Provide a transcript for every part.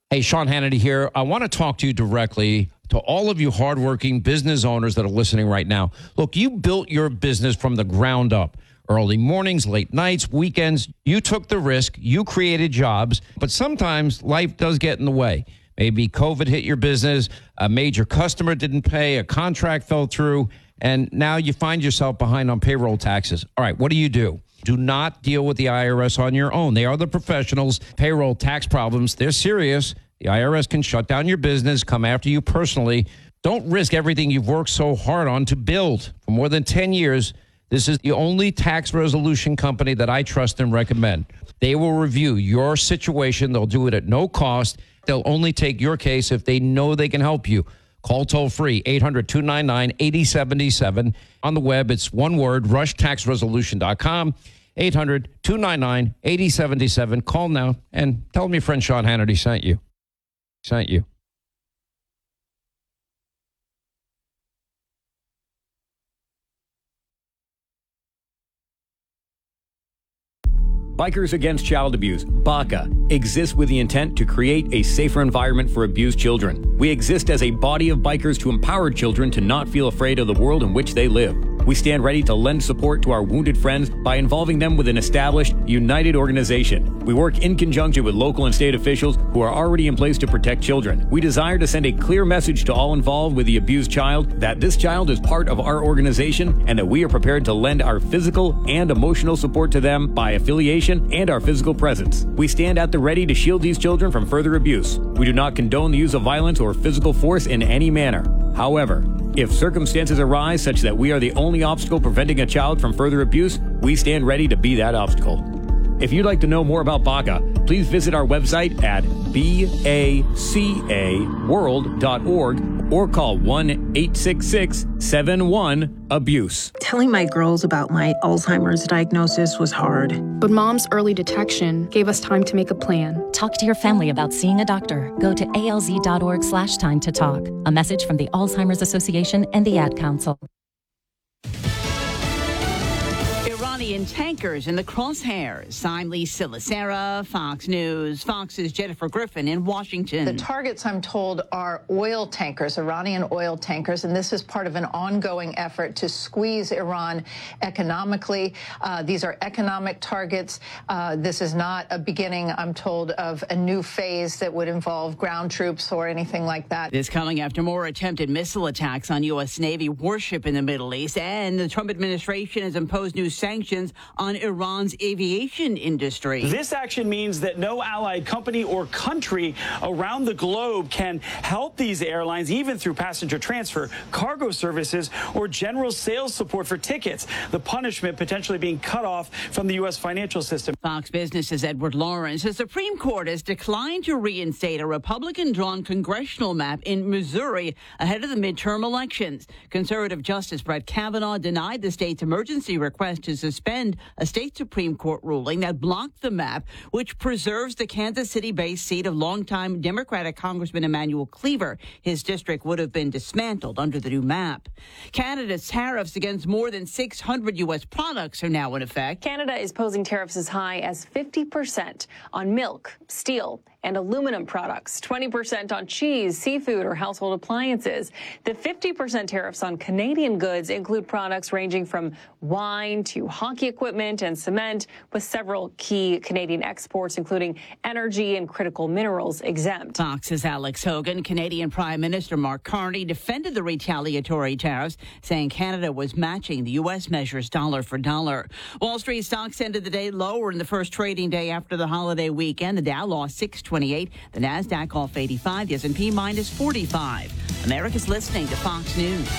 Hey, Sean Hannity here. I want to talk to you directly, to all of you hardworking business owners that are listening right now. Look, you built your business from the ground up. Early mornings, late nights, weekends. You took the risk. You created jobs. But sometimes life does get in the way. Maybe COVID hit your business, a major customer didn't pay, a contract fell through, and now you find yourself behind on payroll taxes. All right, what do? Do not deal with the IRS on your own. They are the professionals. Payroll tax problems, they're serious. The IRS can shut down your business, come after you personally. Don't risk everything you've worked so hard on to build. For more than 10 years, this is the only tax resolution company that I trust and recommend. They will review your situation. They'll do it at no cost. They'll only take your case if they know they can help you. Call toll-free, 800-299-8077. On the web, it's one word, rushtaxresolution.com, 800-299-8077. Call now and tell them your friend Sean Hannity sent you. Bikers Against Child Abuse, BACA, exists with the intent to create a safer environment for abused children. We exist as a body of bikers to empower children to not feel afraid of the world in which they live. We stand ready to lend support to our wounded friends by involving them with an established, united organization. We work in conjunction with local and state officials who are already in place to protect children. We desire to send a clear message to all involved with the abused child that this child is part of our organization and that we are prepared to lend our physical and emotional support to them by affiliation and our physical presence. We stand at the ready to shield these children from further abuse. We do not condone the use of violence or physical force in any manner. However, if circumstances arise such that we are the only obstacle preventing a child from further abuse, we stand ready to be that obstacle. If you'd like to know more about BACA, please visit our website at bacaworld.org or call 1-866-71-ABUSE. Telling my girls about my Alzheimer's diagnosis was hard. But Mom's early detection gave us time to make a plan. Talk to your family about seeing a doctor. Go to alz.org/time to talk. A message from the Alzheimer's Association and the Ad Council. Iranian tankers in the crosshairs. I'm Lisa Lacera, Fox News. Fox's Jennifer Griffin in Washington. The targets, I'm told, are oil tankers, Iranian oil tankers, and this is part of an ongoing effort to squeeze Iran economically. These are economic targets. This is not a beginning, I'm told, of a new phase that would involve ground troops or anything like that. This coming after more attempted missile attacks on U.S. Navy warship in the Middle East, and the Trump administration has imposed new sanctions on Iran's aviation industry. This action means that no allied company or country around the globe can help these airlines, even through passenger transfer, cargo services, or general sales support for tickets. The punishment potentially being cut off from the U.S. financial system. Fox Business's Edward Lawrence. The Supreme Court has declined to reinstate a Republican-drawn congressional map in Missouri ahead of the midterm elections. Conservative Justice Brett Kavanaugh denied the state's emergency request to suspend a state Supreme Court ruling that blocked the map, which preserves the Kansas City-based seat of longtime Democratic Congressman Emanuel Cleaver. His district would have been dismantled under the new map. Canada's tariffs against more than 600 U.S. products are now in effect. Canada is posing tariffs as high as 50% on milk, steel, and aluminum products, 20% on cheese, seafood, or household appliances. The 50% tariffs on Canadian goods include products ranging from wine to hockey equipment and cement, with several key Canadian exports, including energy and critical minerals, exempt. Fox's Alex Hogan. Canadian Prime Minister Mark Carney defended the retaliatory tariffs, saying Canada was matching the U.S. measures dollar for dollar. Wall Street stocks ended the day lower in the first trading day after the holiday weekend. The Dow lost 628, the Nasdaq off 85, the S&P minus 45. America's listening to Fox News.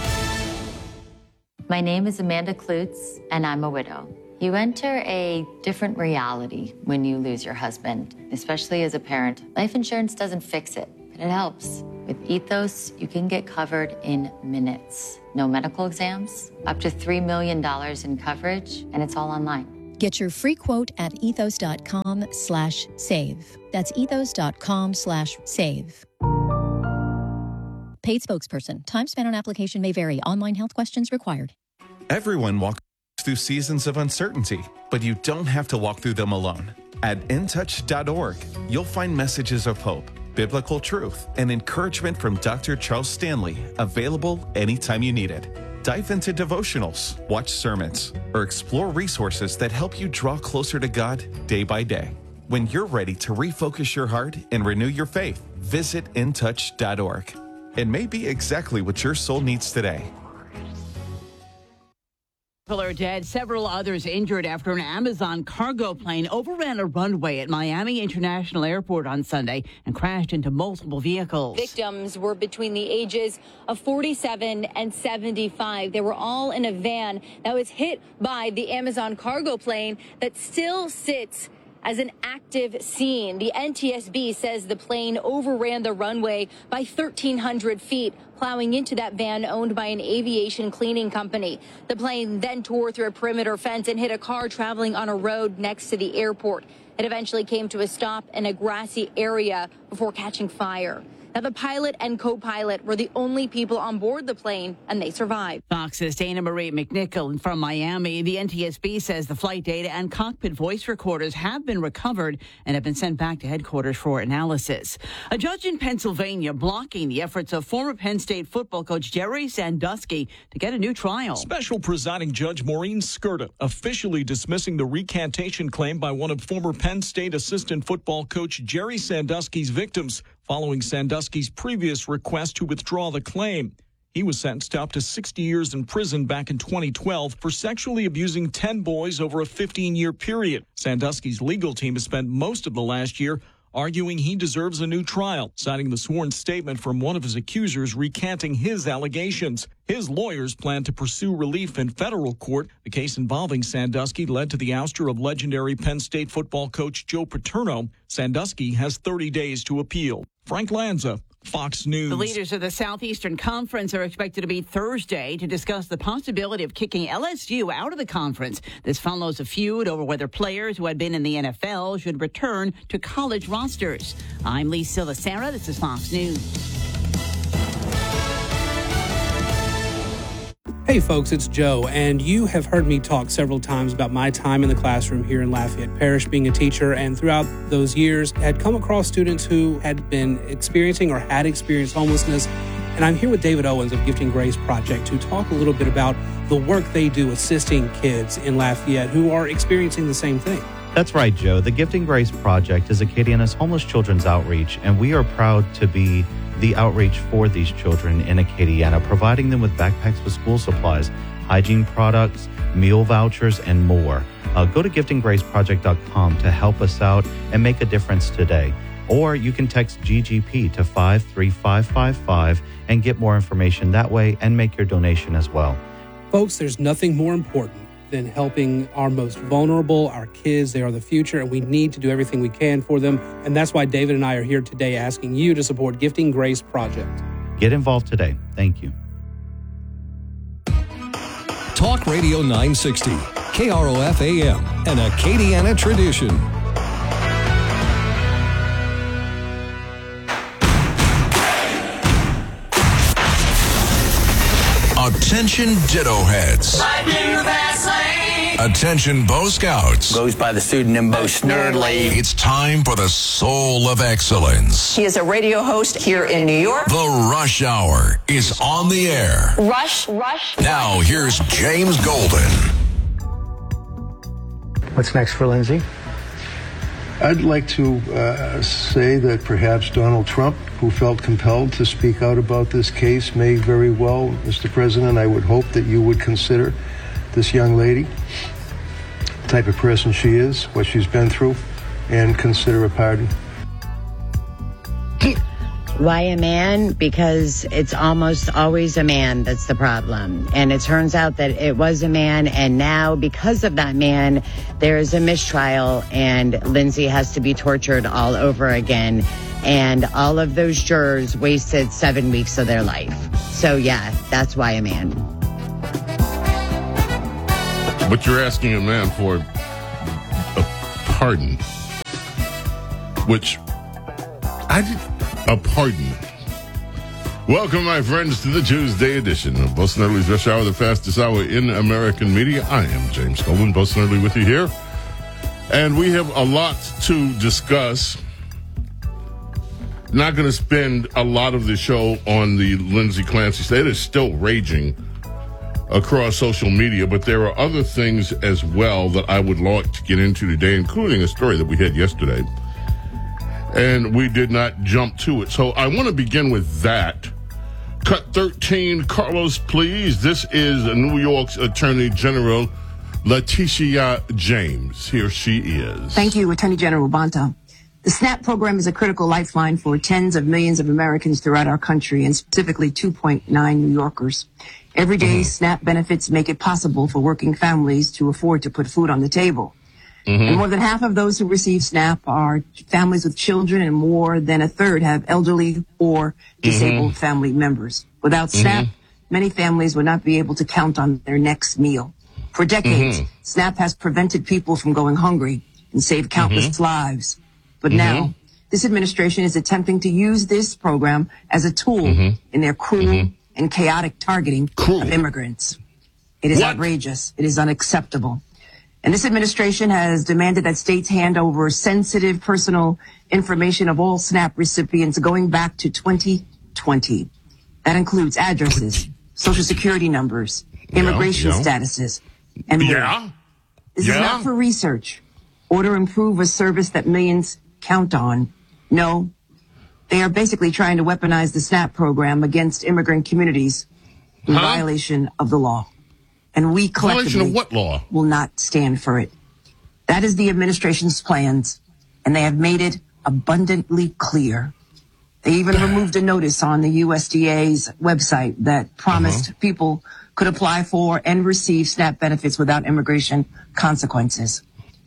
My name is Amanda Klutz, and I'm a widow. You enter a different reality when you lose your husband, especially as a parent. Life insurance doesn't fix it, but it helps. With Ethos, you can get covered in minutes. No medical exams, up to $3 million in coverage, and it's all online. Get your free quote at ethos.com/save. That's ethos.com/save. Paid spokesperson. Time spent on application may vary. Online health questions required. Everyone walks through seasons of uncertainty, but you don't have to walk through them alone. At intouch.org, you'll find messages of hope, biblical truth and encouragement from Dr. Charles Stanley, available anytime you need it. Dive into devotionals, watch sermons, or explore resources that help you draw closer to God day by day. When you're ready to refocus your heart and renew your faith, visit intouch.org. It may be exactly what your soul needs today. People are dead, several others injured after an Amazon cargo plane overran a runway at Miami International Airport on Sunday and crashed into multiple vehicles. Victims were between the ages of 47 and 75. They were all in a van that was hit by the Amazon cargo plane that still sits as an active scene. The NTSB says the plane overran the runway by 1,300 feet, plowing into that van owned by an aviation cleaning company. The plane then tore through a perimeter fence and hit a car traveling on a road next to the airport. It eventually came to a stop in a grassy area before catching fire. Now, the pilot and co-pilot were the only people on board the plane, and they survived. Fox's Dana Marie McNichol from Miami. The NTSB says the flight data and cockpit voice recorders have been recovered and have been sent back to headquarters for analysis. A judge in Pennsylvania blocking the efforts of former Penn State football coach Jerry Sandusky to get a new trial. Special presiding judge Maureen Skirta officially dismissing the recantation claim by one of former Penn State assistant football coach Jerry Sandusky's victims, following Sandusky's previous request to withdraw the claim. He was sentenced to up to 60 years in prison back in 2012 for sexually abusing 10 boys over a 15-year period. Sandusky's legal team has spent most of the last year arguing he deserves a new trial, citing the sworn statement from one of his accusers recanting his allegations. His lawyers plan to pursue relief in federal court. The case involving Sandusky led to the ouster of legendary Penn State football coach Joe Paterno. Sandusky has 30 days to appeal. Frank Lanza, Fox News. The leaders of the Southeastern Conference are expected to meet Thursday to discuss the possibility of kicking LSU out of the conference. This follows a feud over whether players who had been in the NFL should return to college rosters. I'm Lee Silva-Sarah. This is Fox News. Hey folks, it's Joe, and you have heard me talk several times about my time in the classroom here in Lafayette Parish being a teacher, and throughout those years had come across students who had been experiencing or had experienced homelessness. And I'm here with David Owens of Gifting Grace Project to talk a little bit about the work they do assisting kids in Lafayette who are experiencing the same thing. That's right, Joe. The Gifting Grace Project is Acadiana's homeless children's outreach, and we are proud to be the outreach for these children in Acadiana, providing them with backpacks with school supplies, hygiene products, meal vouchers, and more. Go to giftinggraceproject.com to help us out and make a difference today. Or you can text GGP to 53555 and get more information that way and make your donation as well. Folks, there's nothing more important than helping our most vulnerable, our kids. They are the future, and we need to do everything we can for them. And that's why David and I are here today asking you to support Gifting Grace Project. Get involved today. Thank you. Talk Radio 960, KROF AM, an Acadiana tradition. Attention Ditto Heads. Attention Bo Scouts. Goes by the pseudonym Bo Snerdley. It's time for the Soul of Excellence. He is a radio host here in New York. The Rush Hour is on the air. Rush. Now here's James Golden. What's next for Lindsay? I'd like to say that perhaps Donald Trump, who felt compelled to speak out about this case, may very well, Mr. President, I would hope that you would consider this young lady, the type of person she is, what she's been through, and consider a pardon. Why a man? Because it's almost always a man that's the problem. And it turns out that it was a man, and now because of that man, there is a mistrial, and Lindsay has to be tortured all over again. And all of those jurors wasted 7 weeks of their life. So yeah, that's why a man. But you're asking a man for a pardon, which a pardon. Welcome, my friends, to the Tuesday edition of Bo Snerdley's Rush Hour, the fastest hour in American media. I am James Golden, Bo Snerdley with you here. And we have a lot to discuss Not going to spend a lot of the show on the Lindsay Clancy state. It is still raging across social media, but there are other things as well that I would like to get into today, including a story that we had yesterday, and we did not jump to it. So I want to begin with that. Cut 13, Carlos, please. This is New York's Attorney General Letitia James. Here she is. Thank you, Attorney General Bonta. The SNAP program is a critical lifeline for tens of millions of Americans throughout our country, and specifically 2.9 New Yorkers. Every day, SNAP benefits make it possible for working families to afford to put food on the table. And more than half of those who receive SNAP are families with children, and more than a third have elderly or disabled family members. Without SNAP, many families would not be able to count on their next meal. For decades, SNAP has prevented people from going hungry and saved countless lives. But now, this administration is attempting to use this program as a tool in their cruel and chaotic targeting of immigrants. It is outrageous. It is unacceptable. And this administration has demanded that states hand over sensitive personal information of all SNAP recipients going back to 2020. That includes addresses, social security numbers, immigration statuses, and more. This is not for research or to improve a service that millions count on. No, they are basically trying to weaponize the SNAP program against immigrant communities in violation of the law. And we collectively will not stand for it. That is the administration's plans, and they have made it abundantly clear. They even removed a notice on the USDA's website that promised people could apply for and receive SNAP benefits without immigration consequences.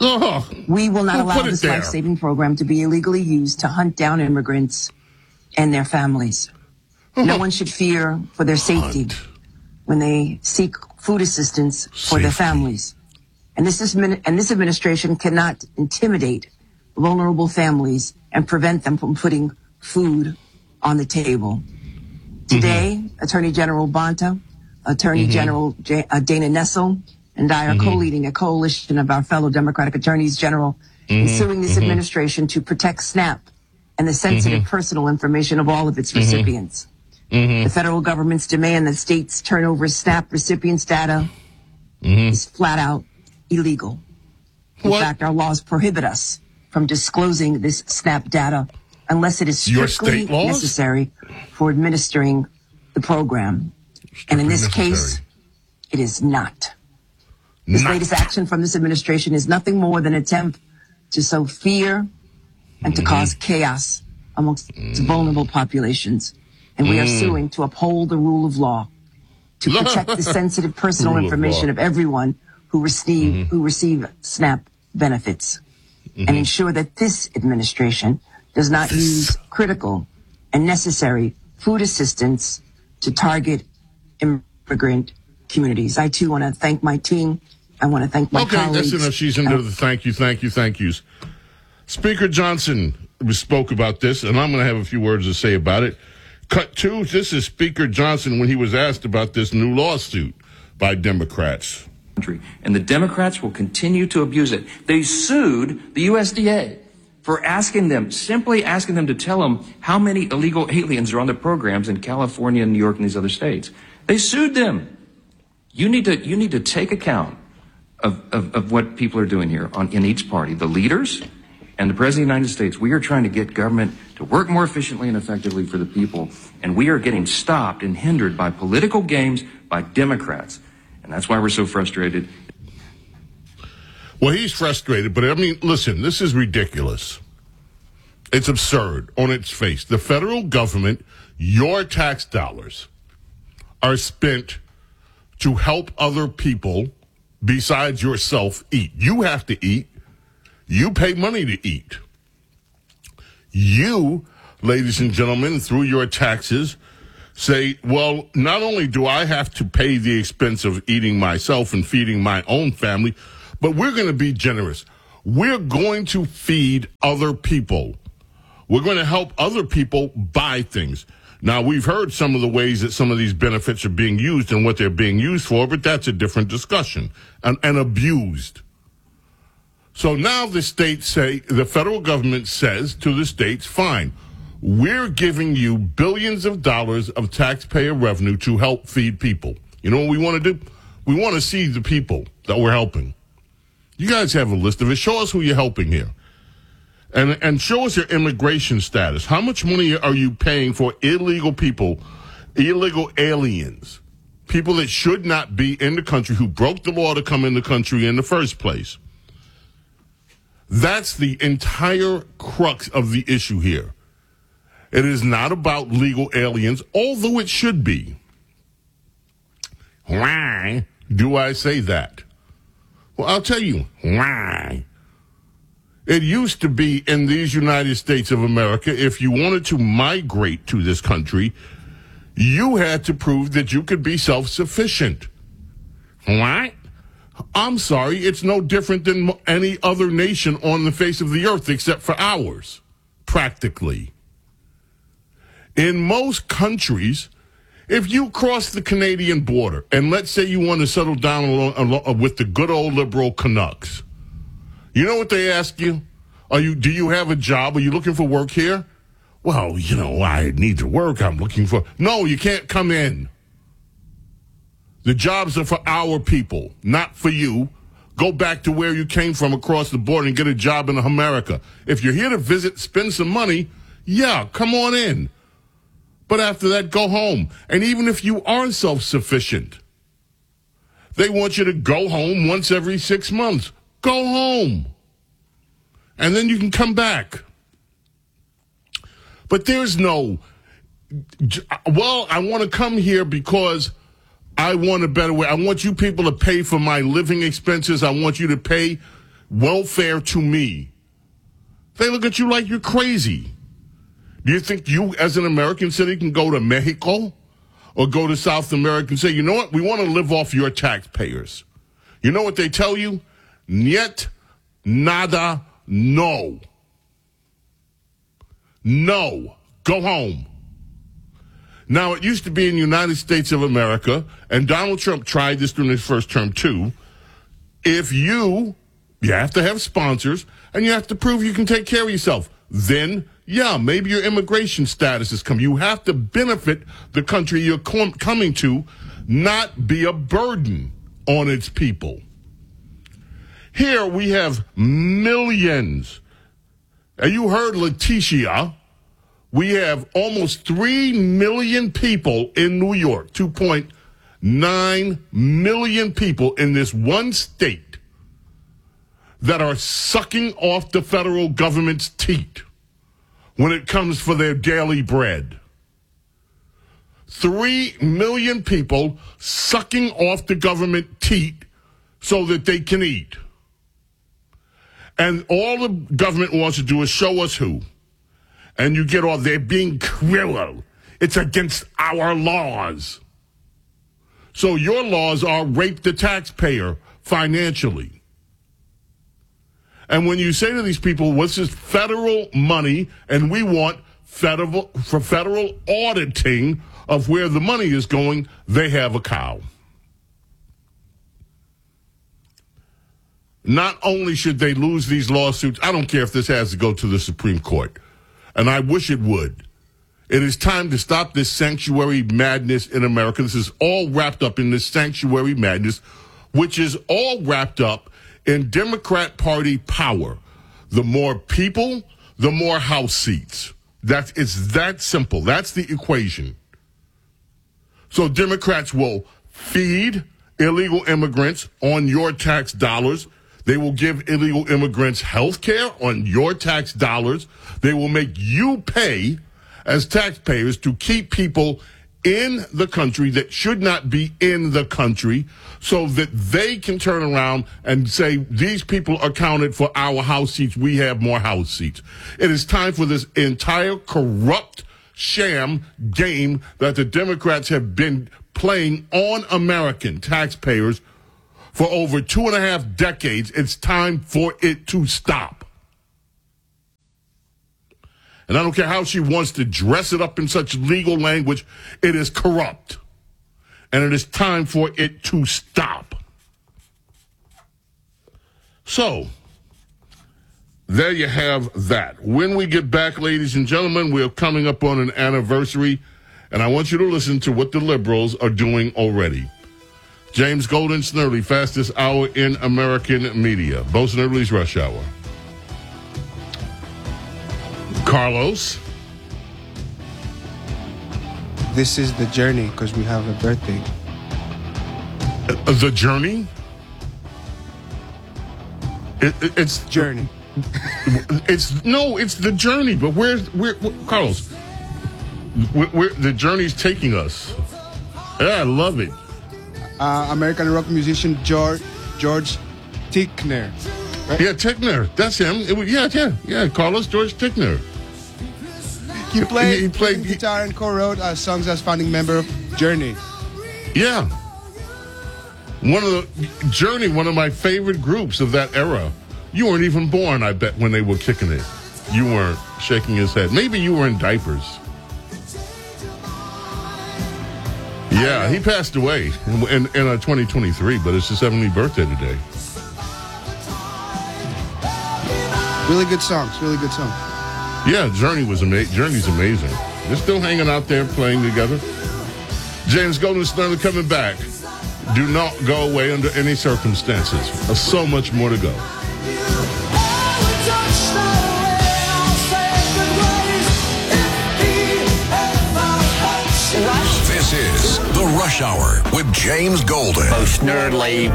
We will not allow this life-saving program to be illegally used to hunt down immigrants and their families. No one should fear for their safety when they seek food assistance for their families. And this administration cannot intimidate vulnerable families and prevent them from putting food on the table. Today, Attorney General Bonta, Attorney General Dana Nessel, and I are co-leading a coalition of our fellow Democratic attorneys general in suing this administration to protect SNAP and the sensitive personal information of all of its recipients. The federal government's demand that states turn over SNAP recipients' data is flat out illegal. In fact, our laws prohibit us from disclosing this SNAP data unless it is strictly necessary for administering the program. And in this case, it is not. This latest action from this administration is nothing more than an attempt to sow fear and to cause chaos amongst vulnerable populations. And we are suing to uphold the rule of law, to protect the sensitive personal information of everyone who receive SNAP benefits, and ensure that this administration does not use critical and necessary food assistance to target immigrant communities. I, too, want to thank my team. I want to thank my colleagues. Okay, that's enough. She's into the thank yous. Speaker Johnson spoke about this, and I'm going to have a few words to say about it. Cut 2, this is Speaker Johnson when he was asked about this new lawsuit by Democrats. And the Democrats will continue to abuse it. They sued the USDA for simply asking them to tell them how many illegal aliens are on the programs in California and New York and these other states. They sued them. You need to take account of what people are doing here in each party, the leaders and the President of the United States. We are trying to get government to work more efficiently and effectively for the people, and we are getting stopped and hindered by political games by Democrats, and that's why we're so frustrated. Well, he's frustrated, but I mean, listen, this is ridiculous. It's absurd on its face. The federal government, your tax dollars, are spent to help other people besides yourself eat. You have to eat. You pay money to eat. You, ladies and gentlemen, through your taxes, say, well, not only do I have to pay the expense of eating myself and feeding my own family, but we're going to be generous. We're going to feed other people. We're going to help other people buy things. Now, we've heard some of the ways that some of these benefits are being used and what they're being used for, but that's a different discussion, and abused. So now the states say, the federal government says to the states, fine, we're giving you billions of dollars of taxpayer revenue to help feed people. You know what we want to do? We want to see the people that we're helping. You guys have a list of it. Show us who you're helping here. And show us your immigration status. How much money are you paying for illegal people, illegal aliens, people that should not be in the country, who broke the law to come in the country in the first place? That's the entire crux of the issue here. It is not about legal aliens, although it should be. Why do I say that? Well, I'll tell you why. It used to be in these United States of America, if you wanted to migrate to this country, you had to prove that you could be self-sufficient. What? I'm sorry, it's no different than any other nation on the face of the earth except for ours, practically. In most countries, if you cross the Canadian border, and let's say you want to settle down along with the good old liberal Canucks, you know what they ask you? Do you have a job? Are you looking for work here? Well, I need to work. I'm looking for... No, you can't come in. The jobs are for our people, not for you. Go back to where you came from across the border and get a job in America. If you're here to visit, spend some money, yeah, come on in. But after that, go home. And even if you are self-sufficient, they want you to go home once every 6 months. Go home. And then you can come back. But there's no, well, I want to come here because I want a better way. I want you people to pay for my living expenses. I want you to pay welfare to me. They look at you like you're crazy. Do you think you, as an American citizen, can go to Mexico or go to South America and say, you know what, we want to live off your taxpayers? You know what they tell you? Niet, nada, no. No. Go home. Now, it used to be in the United States of America, and Donald Trump tried this during his first term too. If you have to have sponsors, and you have to prove you can take care of yourself. Then, yeah, maybe your immigration status is coming. You have to benefit the country you're coming to, not be a burden on its people. Here we have millions. And you heard Leticia. We have almost 3 million people in New York, 2.9 million people in this one state that are sucking off the federal government's teat when it comes for their daily bread. 3 million people sucking off the government teat so that they can eat. And all the government wants to do is show us who. And you get all, they're being cruel. It's against our laws. So your laws are rape the taxpayer financially. And when you say to these people, what's this federal money, and we want federal auditing of where the money is going, they have a cow. Not only should they lose these lawsuits, I don't care if this has to go to the Supreme Court. And I wish it would. It is time to stop this sanctuary madness in America. This is all wrapped up in this sanctuary madness, which is all wrapped up in Democrat Party power. The more people, the more House seats. It's that simple. That's the equation. So Democrats will feed illegal immigrants on your tax dollars. They will give illegal immigrants health care on your tax dollars. They will make you pay as taxpayers to keep people in the country that should not be in the country so that they can turn around and say, these people are counted for our House seats. We have more House seats. It is time for this entire corrupt sham game that the Democrats have been playing on American taxpayers for over 2.5 decades. It's time for it to stop. And I don't care how she wants to dress it up in such legal language. It is corrupt. And it is time for it to stop. So, there you have that. When we get back, ladies and gentlemen, we're coming up on an anniversary, and I want you to listen to what the liberals are doing already. James Golden, Snerdly, fastest hour in American media. Bo Snerdly's Rush Hour. Carlos. This is the journey because we have a birthday. The journey? It's journey. It's the journey. But where Carlos? Where the journey's taking us? Yeah, I love it. American rock musician George Tickner. Right? Yeah, Tickner. That's him. Yeah. Carlos George Tickner. He played guitar and co-wrote songs as founding member of Journey. Yeah. One of my favorite groups of that era. You weren't even born, I bet, when they were kicking it. You weren't, shaking his head. Maybe you were in diapers. Yeah, he passed away in 2023, but it's his 70th birthday today. Really good songs. Yeah, Journey's amazing. They're still hanging out there playing together. James Golden, Snerdly coming back. Do not go away under any circumstances. There's so much more to go. This is The Rush Hour with James Golden. Bo Snerdly.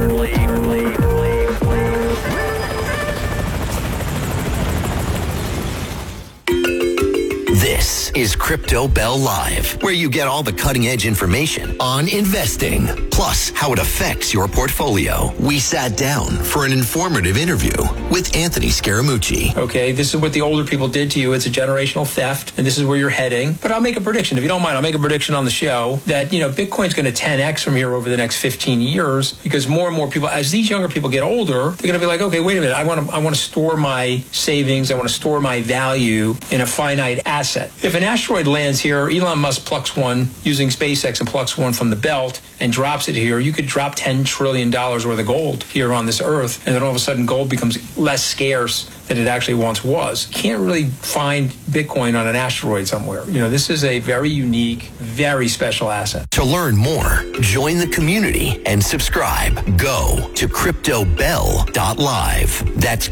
This is Crypto Bell Live, where you get all the cutting-edge information on investing, plus how it affects your portfolio. We sat down for an informative interview with Anthony Scaramucci. Okay, this is what the older people did to you. It's a generational theft, and this is where you're heading. But I'll make a prediction. If you don't mind, I'll make a prediction on the show that, Bitcoin's going to 10x from here over the next 15 years, because more and more people, as these younger people get older, they're going to be like, okay, wait a minute, I want to store my savings, I want to store my value in a finite asset. If an asteroid lands here, Elon Musk plucks one using SpaceX and plucks one from the belt and drops it here, you could drop $10 trillion worth of gold here on this earth, and then all of a sudden gold becomes less scarce than it actually once was. You can't really find Bitcoin on an asteroid somewhere. This is a very unique, very special asset. To learn more, join the community and subscribe. Go to CryptoBell.live. That's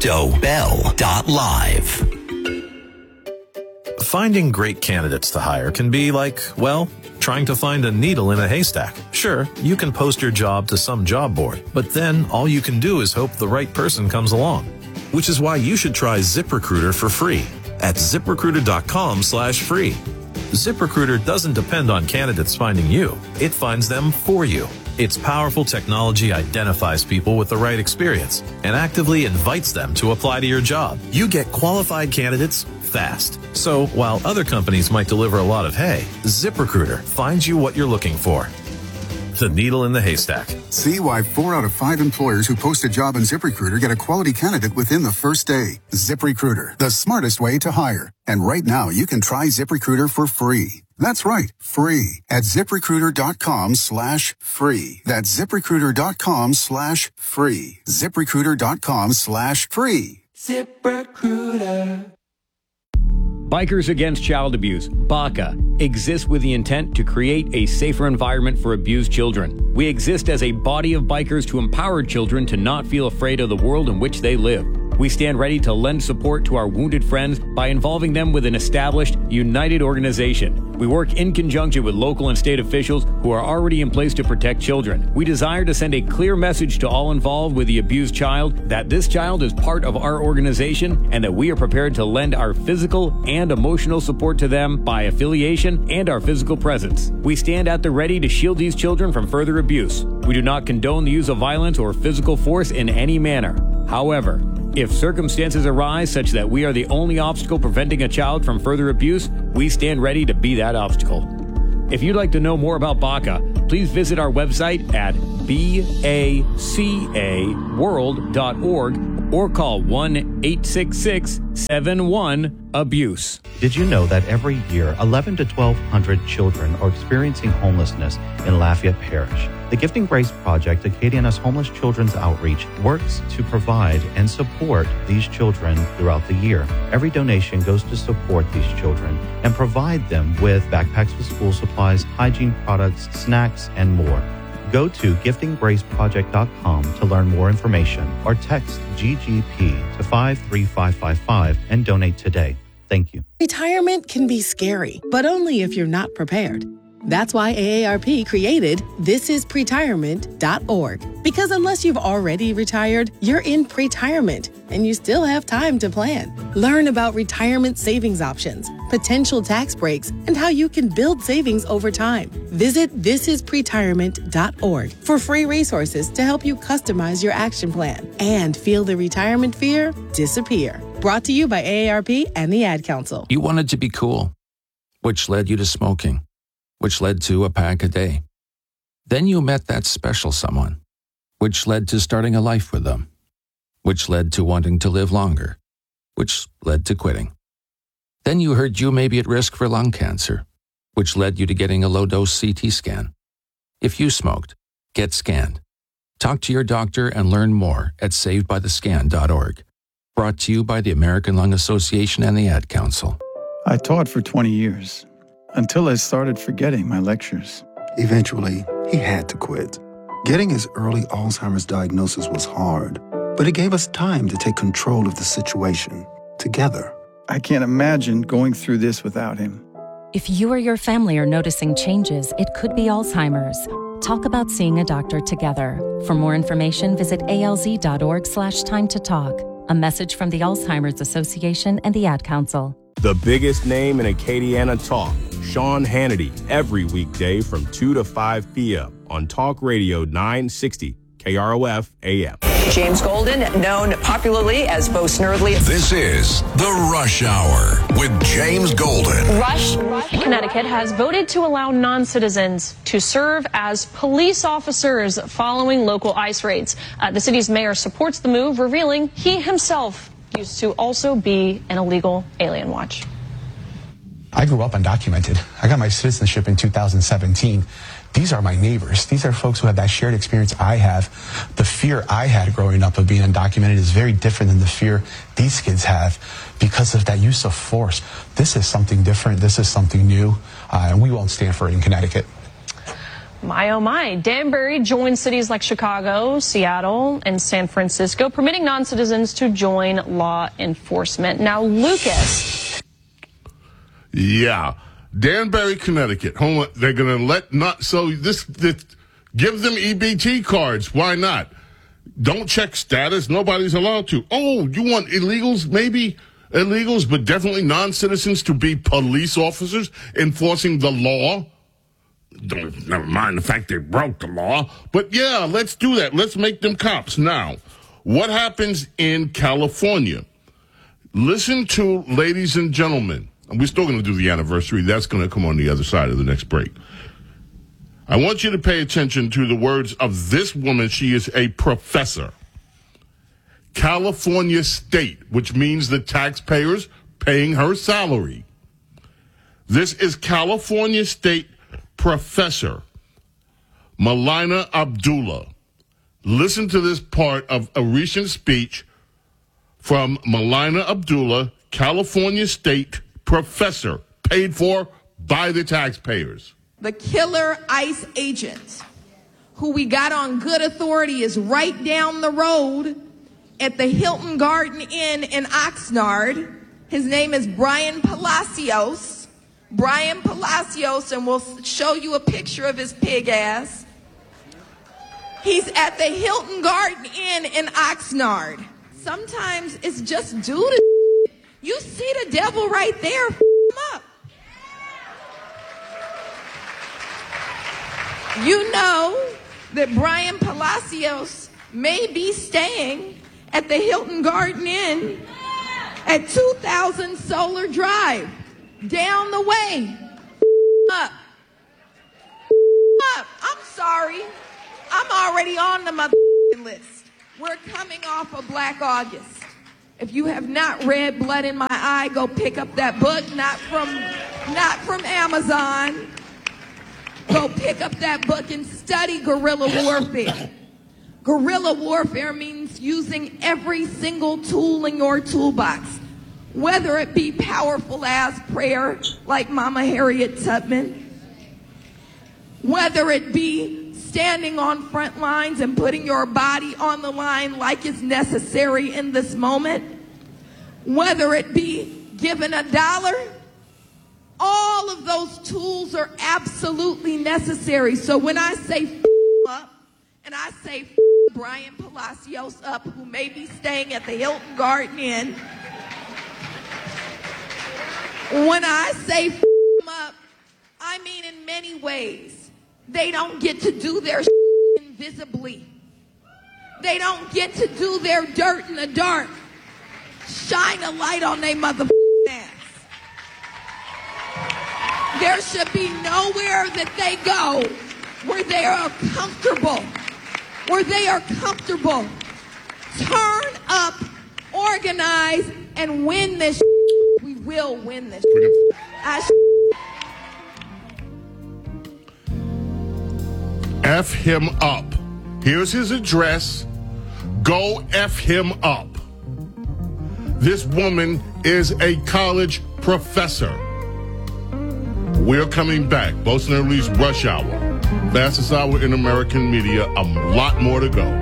CryptoBell.live. Finding great candidates to hire can be like, trying to find a needle in a haystack. Sure, you can post your job to some job board, but then all you can do is hope the right person comes along. Which is why you should try ZipRecruiter for free at ZipRecruiter.com/free. ZipRecruiter doesn't depend on candidates finding you. It finds them for you. Its powerful technology identifies people with the right experience and actively invites them to apply to your job. You get qualified candidates fast. So while other companies might deliver a lot of hay, ZipRecruiter finds you what you're looking for. The needle in the haystack. See why 4 out of 5 employers who post a job on ZipRecruiter get a quality candidate within the first day. ZipRecruiter, the smartest way to hire. And right now, you can try ZipRecruiter for free. That's right, free at ZipRecruiter.com/free. That's ZipRecruiter.com/free. ZipRecruiter.com/free. ZipRecruiter. Bikers Against Child Abuse, BACA, exists with the intent to create a safer environment for abused children. We exist as a body of bikers to empower children to not feel afraid of the world in which they live. We stand ready to lend support to our wounded friends by involving them with an established, united organization. We work in conjunction with local and state officials who are already in place to protect children. We desire to send a clear message to all involved with the abused child that this child is part of our organization and that we are prepared to lend our physical and emotional support to them by affiliation and our physical presence. We stand at the ready to shield these children from further abuse. We do not condone the use of violence or physical force in any manner. However, if circumstances arise such that we are the only obstacle preventing a child from further abuse, we stand ready to be that obstacle. If you'd like to know more about BACA, please visit our website at bacaworld.org or call 1-866-71-ABUSE. Did you know that every year 11 to 1,200 children are experiencing homelessness in Lafayette Parish? The Gifting Grace Project, Acadiana's Homeless Children's Outreach, works to provide and support these children throughout the year. Every donation goes to support these children and provide them with backpacks with school supplies, hygiene products, snacks, and more. Go to giftinggraceproject.com to learn more information or text GGP to 53555 and donate today. Thank you. Retirement can be scary, but only if you're not prepared. That's why AARP created thisispretirement.org. Because unless you've already retired, you're in pretirement and you still have time to plan. Learn about retirement savings options, potential tax breaks, and how you can build savings over time. Visit thisispretirement.org for free resources to help you customize your action plan and feel the retirement fear disappear. Brought to you by AARP and the Ad Council. You wanted to be cool, which led you to smoking, which led to a pack a day. Then you met that special someone, which led to starting a life with them, which led to wanting to live longer, which led to quitting. Then you heard you may be at risk for lung cancer, which led you to getting a low-dose CT scan. If you smoked, get scanned. Talk to your doctor and learn more at savedbythescan.org. Brought to you by the American Lung Association and the Ad Council. I taught for 20 years. Until I started forgetting my lectures. Eventually, he had to quit. Getting his early Alzheimer's diagnosis was hard, but it gave us time to take control of the situation together. I can't imagine going through this without him. If you or your family are noticing changes, it could be Alzheimer's. Talk about seeing a doctor together. For more information, visit alz.org/time to talk. A message from the Alzheimer's Association and the Ad Council. The biggest name in Acadiana talk, Sean Hannity, every weekday from 2 to 5 p.m. on Talk Radio 960 KROF AM. James Golden, known popularly as Bo Snerdley. This is The Rush Hour with James Golden. Rush, Connecticut has voted to allow non-citizens to serve as police officers following local ICE raids. The city's mayor supports the move, revealing he himself used to also be an illegal alien watch. I grew up undocumented. I got my citizenship in 2017. These are my neighbors. These are folks who have that shared experience I have. The fear I had growing up of being undocumented is very different than the fear these kids have because of that use of force. This is something different. This is something new, and we won't stand for it in Connecticut. My, oh my. Danbury joins cities like Chicago, Seattle, and San Francisco, permitting non-citizens to join law enforcement. Now, Lucas. Yeah. Danbury, Connecticut. They're going to let not, so this, give them EBT cards. Why not? Don't check status. Nobody's allowed to. Oh, you want illegals? Maybe illegals, but definitely non-citizens to be police officers enforcing the law. Never mind the fact they broke the law, but yeah, let's do that. Let's make them cops. Now, what happens in California? Listen to, ladies and gentlemen, and we're still going to do the anniversary. That's going to come on the other side of the next break. I want you to pay attention to the words of this woman. She is a professor. California State, which means the taxpayers paying her salary. This is California State Professor Malina Abdullah. Listen to this part of a recent speech from Malina Abdullah, California State Professor, paid for by the taxpayers. The killer ICE agent, who we got on good authority, is right down the road at the Hilton Garden Inn in Oxnard. His name is Brian Palacios. Brian Palacios, and we'll show you a picture of his pig ass. He's at the Hilton Garden Inn in Oxnard. Sometimes it's just due to you see the devil right there, him up. You know that Brian Palacios may be staying at the Hilton Garden Inn at 2000 Solar Drive. Down the way. Up. I'm sorry. I'm already on the list. We're coming off of Black August. If you have not read Blood in My Eye, go pick up that book, not from Amazon. Go pick up that book and study guerrilla warfare. Guerrilla warfare means using every single tool in your toolbox, whether it be powerful as prayer, like Mama Harriet Tubman, whether it be standing on front lines and putting your body on the line like it's necessary in this moment, whether it be giving $1, all of those tools are absolutely necessary. So when I say up, and I say Brian Palacios up, who may be staying at the Hilton Garden Inn, when I say up, I mean in many ways. They don't get to do their invisibly. They don't get to do their dirt in the dark. Shine a light on their mother ass. There should be nowhere that they go where they are comfortable. Where they are comfortable. Turn up, organize, and win this. We will win this. F him up. Here's his address. Go F him up. This woman is a college professor. We're coming back. Bosa and Lee's Rush Hour. Fastest hour in American media. A lot more to go.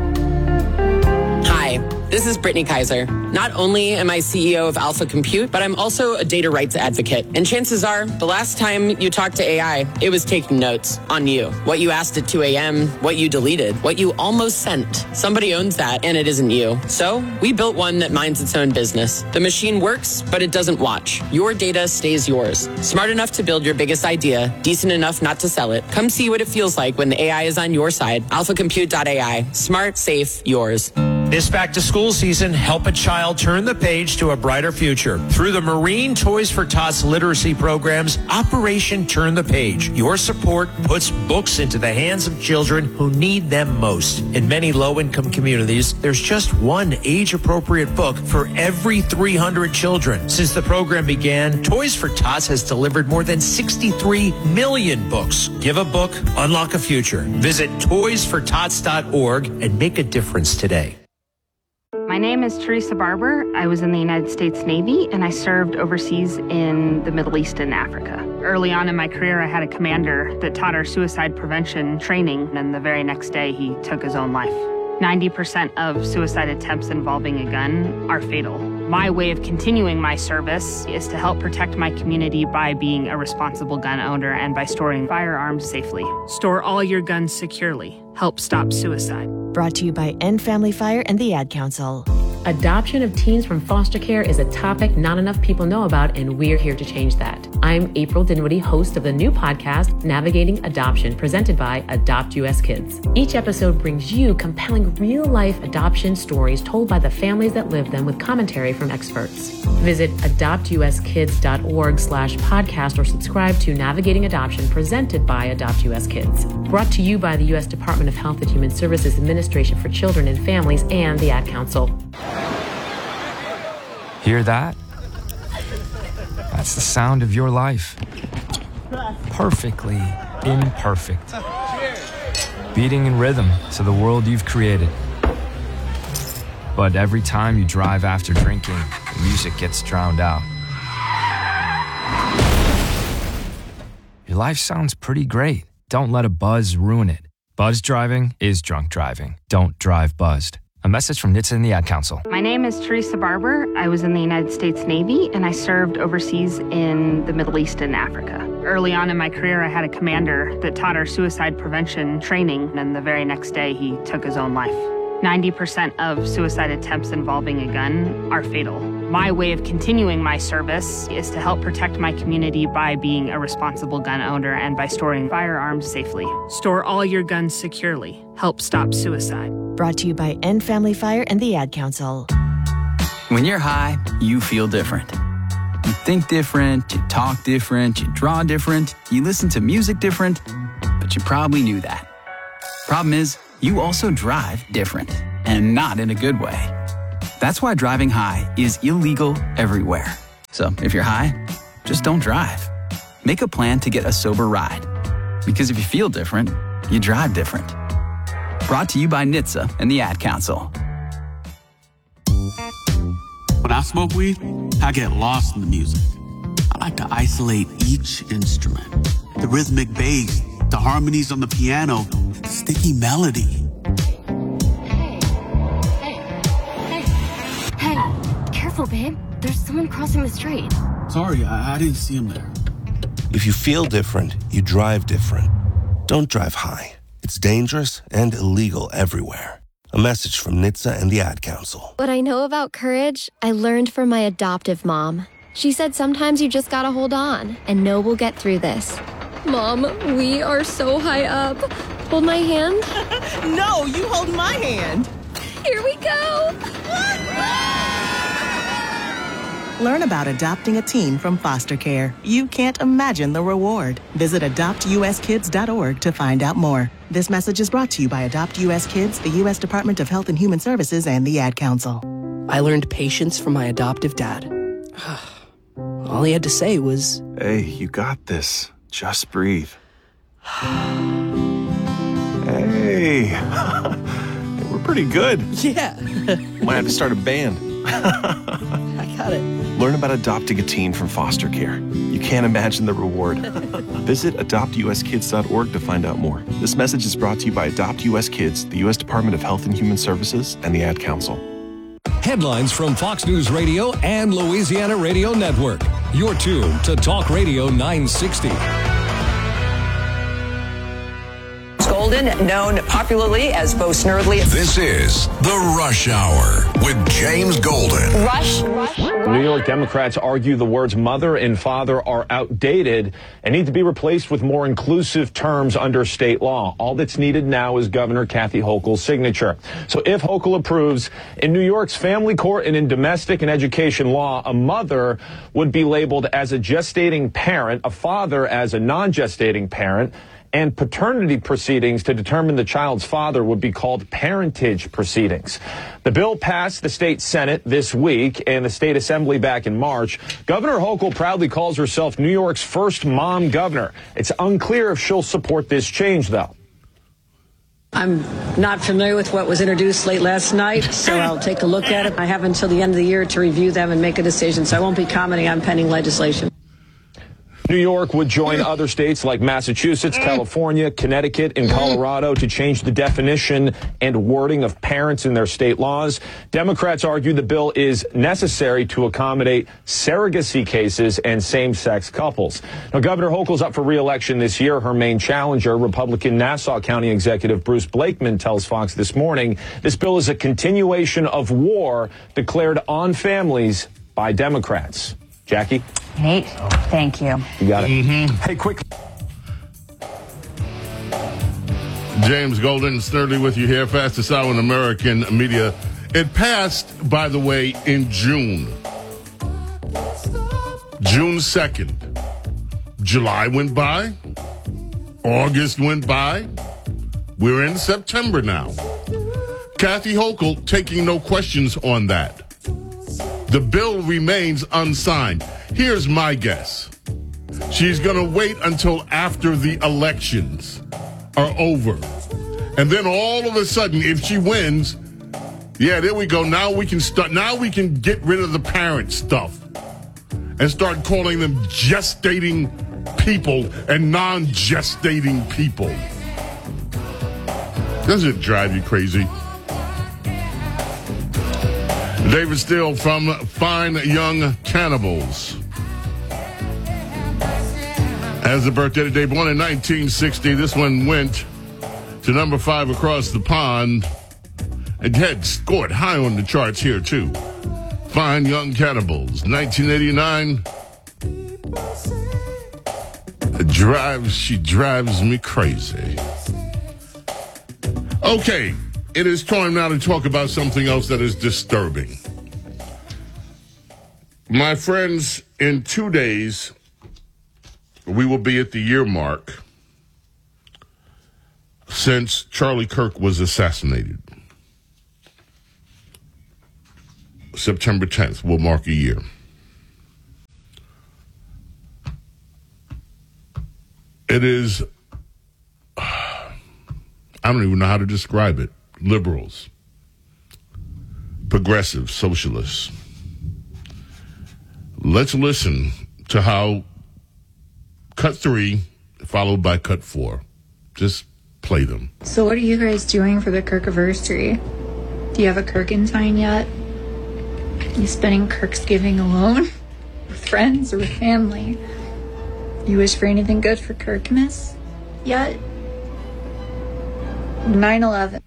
Hi, this is Brittany Kaiser. Not only am I CEO of Alpha Compute, but I'm also a data rights advocate. And chances are, the last time you talked to AI, it was taking notes on you. What you asked at 2 a.m., what you deleted, what you almost sent. Somebody owns that, and it isn't you. So we built one that minds its own business. The machine works, but it doesn't watch. Your data stays yours. Smart enough to build your biggest idea, decent enough not to sell it. Come see what it feels like when the AI is on your side. AlphaCompute.ai. Smart, safe, yours. This back-to-school season, help a child turn the page to a brighter future. Through the Marine Toys for Tots literacy programs, Operation Turn the Page. Your support puts books into the hands of children who need them most. In many low-income communities, there's just one age-appropriate book for every 300 children. Since the program began, Toys for Tots has delivered more than 63 million books. Give a book, unlock a future. Visit toysfortots.org and make a difference today. My name is Teresa Barber. I was in the United States Navy, and I served overseas in the Middle East and Africa. Early on in my career, I had a commander that taught our suicide prevention training, and the very next day, he took his own life. 90% of suicide attempts involving a gun are fatal. My way of continuing my service is to help protect my community by being a responsible gun owner and by storing firearms safely. Store all your guns securely. Help stop suicide. Brought to you by End Family Fire and the Ad Council. Adoption of teens from foster care is a topic not enough people know about, and we're here to change that. I'm April Dinwiddie, host of the new podcast, Navigating Adoption, presented by Adopt US Kids. Each episode brings you compelling real-life adoption stories told by the families that live them with commentary from experts. Visit adoptuskids.org/podcast or subscribe to Navigating Adoption, presented by Adopt US Kids. Brought to you by the U.S. Department of Health and Human Services Administration for Children and Families and the Ad Council. Hear that? That's the sound of your life. Perfectly imperfect. Beating in rhythm to the world you've created. But every time you drive after drinking, the music gets drowned out. Your life sounds pretty great. Don't let a buzz ruin it. Buzz driving is drunk driving. Don't drive buzzed. A message from NHTSA and the Ad Council. My name is Teresa Barber. I was in the United States Navy, and I served overseas in the Middle East and Africa. Early on in my career, I had a commander that taught our suicide prevention training, and the very next day, he took his own life. 90% of suicide attempts involving a gun are fatal. My way of continuing my service is to help protect my community by being a responsible gun owner and by storing firearms safely. Store all your guns securely. Help stop suicide. Brought to you by End Family Fire and the Ad Council. When you're high, you feel different. You think different, you talk different, you draw different, you listen to music different, but you probably knew that. Problem is, you also drive different. and not in a good way. That's why driving high is illegal everywhere. So if you're high, just don't drive. Make a plan to get a sober ride. Because if you feel different, you drive different. Brought to you by NHTSA and the Ad Council. When I smoke weed, I get lost in the music. I like to isolate each instrument. The rhythmic bass, the harmonies on the piano, the sticky melody. Hey, careful, babe. There's someone crossing the street. Sorry, I didn't see him there. If you feel different, you drive different. Don't drive high. It's dangerous and illegal everywhere. A message from NHTSA and the Ad Council. What I know about courage, I learned from my adoptive mom. She said sometimes you just gotta hold on and know we'll get through this. Mom, we are so high up. Hold my hand. No, you hold my hand. Here we go. Learn about adopting a teen from foster care. You can't imagine the reward. Visit adoptuskids.org to find out more. This message is brought to you by Adopt US Kids, the U.S. Department of Health and Human Services, and the Ad Council. I learned patience from my adoptive dad. All he had to say was, "Hey, you got this. Just breathe." Hey, we're pretty good. Yeah. Might have to start a band. I got it. Learn about adopting a teen from foster care. You can't imagine the reward. Visit adoptuskids.org to find out more. This message is brought to you by Adopt US Kids, the U.S. Department of Health and Human Services, and the Ad Council. Headlines from Fox News Radio and Louisiana Radio Network. You're tuned to Talk Radio 960. Golden, known popularly as Bo Snerdley. This is The Rush Hour with James Golden. Rush. New York Democrats argue the words mother and father are outdated and need to be replaced with more inclusive terms under state law. All that's needed now is Governor Kathy Hochul's signature. So if Hochul approves, in New York's family court and in domestic and education law, a mother would be labeled as a gestating parent, a father as a non-gestating parent, and paternity proceedings to determine the child's father would be called parentage proceedings. The bill passed the state Senate this week and the state assembly back in March. Governor Hochul proudly calls herself New York's first mom governor. It's unclear if she'll support this change, though. I'm not familiar with what was introduced late last night, so I'll take a look at it. I have until the end of the year to review them and make a decision, so I won't be commenting on pending legislation. New York would join other states like Massachusetts, California, Connecticut, and Colorado to change the definition and wording of parents in their state laws. Democrats argue the bill is necessary to accommodate surrogacy cases and same-sex couples. Now, Governor Hochul's up for re-election this year. Her main challenger, Republican Nassau County Executive Bruce Blakeman, tells Fox this morning this bill is a continuation of war declared on families by Democrats. Jackie? Nate, thank you. You got it. Mm-hmm. Hey, quick. James Golden, Snerdley with you here, fastest hour in American media. It passed, by the way, in June. June 2nd. July went by. August went by. We're in September now. Kathy Hochul taking no questions on that. The bill remains unsigned. Here's my guess. She's going to wait until after the elections are over. And then all of a sudden, if she wins, yeah, there we go. Now we can start. Now we can get rid of the parent stuff and start calling them gestating people and non-gestating people. Doesn't it drive you crazy? David Steele from Fine Young Cannibals has a birthday today, born in 1960. This one went to number 5 across the pond and had scored high on the charts here, too. Fine Young Cannibals, 1989. She drives me crazy. Okay. It is time now to talk about something else that is disturbing. My friends, in 2 days, we will be at the year mark since Charlie Kirk was assassinated. September 10th will mark a year. It is, I don't even know how to describe it. Liberals, progressives, socialists. Let's listen to how cut 3 followed by cut 4. Just play them. So what are you guys doing for the Kirkiversary? Do you have a Kirkentine yet? You spending Kirksgiving alone? With friends or with family? You wish for anything good for Kirkmas yet? 9/11.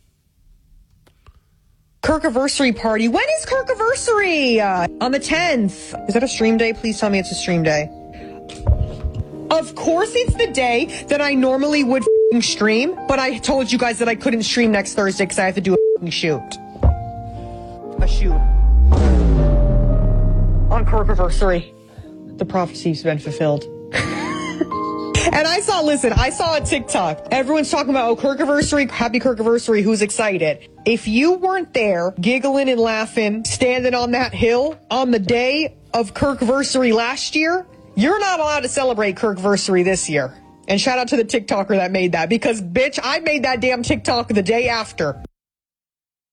Kirkiversary party. When is Kirkiversary? On the 10th. Is that a stream day? Please tell me it's a stream day. Of course it's the day that I normally would stream, but I told you guys that I couldn't stream next Thursday because I have to do a shoot. A shoot. On Kirkiversary. The prophecy's been fulfilled. And I saw a TikTok. Everyone's talking about, oh, Kirkiversary, happy Kirkiversary, who's excited? If you weren't there, giggling and laughing, standing on that hill on the day of Kirkiversary last year, you're not allowed to celebrate Kirkiversary this year. And shout out to the TikToker that made that, because, bitch, I made that damn TikTok the day after.